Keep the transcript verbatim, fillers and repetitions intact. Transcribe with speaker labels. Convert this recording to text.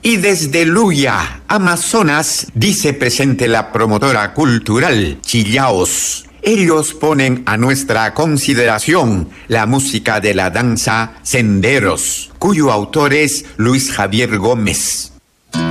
Speaker 1: Y desde Luya, Amazonas, dice presente la promotora cultural Chillaos. Ellos ponen a nuestra consideración la música de la danza Senderos, cuyo autor es Luis Javier Gómez.